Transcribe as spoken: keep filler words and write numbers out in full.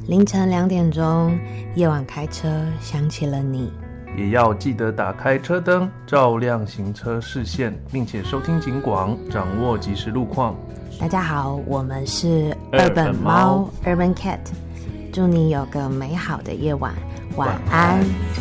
凌晨两点钟，夜晚开车想起了你， 也要记得打开车灯，照亮行车视线，并且收听警广，掌握即时路况。 大家好，我们是二本猫 Urban Cat， 祝你有个美好的夜晚，晚安。